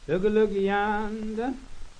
Look yonder.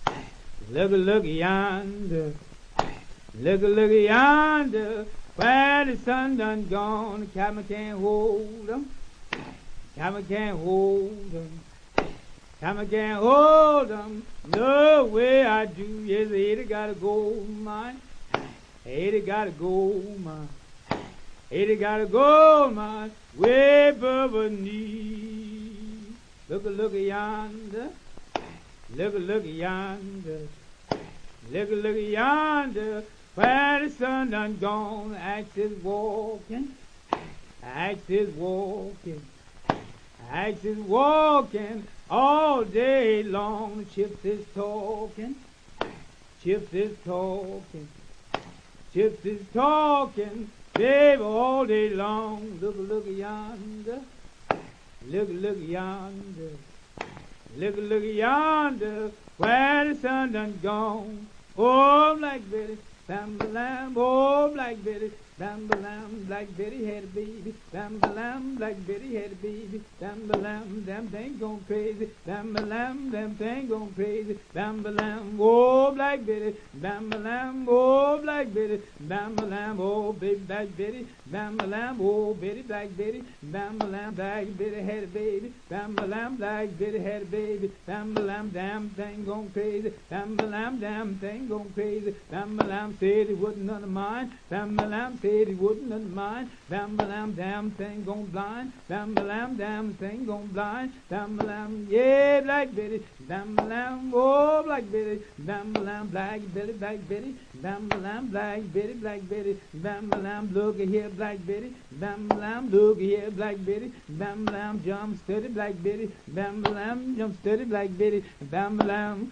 Look yonder. Look yonder. Where the sun done gone, the cabin can't hold 'em. Cabin can't hold 'em. Cabin can't hold 'em. No way I do. Yes, they got a gold mine. They got a gold mine. They got a gold mine way above knee. Look yonder. Look yonder. Look yonder. Where the sun done gone, axe is walking. Axe is walking. Axe is walking all day long. Chips is talking. Chips is talking. Chips is talking, babe, all day long. Look yonder. Look yonder. Look yonder. Where the sun done gone. Oh, Black Betty, bam-ba-lam, oh, Black Betty, bam-ba-lam, Black Betty had a baby, bam-ba-lam, Black Betty had a baby, bam-ba-lam, them thing gone crazy, bam-ba-lam, them thing gone crazy, bam-ba-lam, oh, Black Betty, bam-ba-lam, oh, Black Betty, bam-ba-lam, oh, baby, Black Betty, bam-ba-lam, oh, Betty, Black Betty, bam-ba-lam, Black Betty had a baby, bam-ba-lam, Black Betty had a baby, bam-ba-lam, damn thing gone crazy, bam-ba-lam, damn thing gone crazy, bam-ba-lam, said he wasn't none of mine, bam-ba-lam, said he wasn't none of mine, bam-ba-lam, damn thing gone blind, bam-ba-lam, damn thing gone blind, bam-ba-lam, yeah, Black Betty, bam-ba-lam, oh, Black Betty, bam-ba-lam, Black Betty, Black Betty, bam-ba-lam, Black Betty, Black Betty, bam-ba-lam, look here, Black Betty, bam-ba-lam, look here, Black Betty, bam-ba-lam, jump steady, Black Betty, bam-ba-lam, jump steady, Black Betty, bam-ba-lam,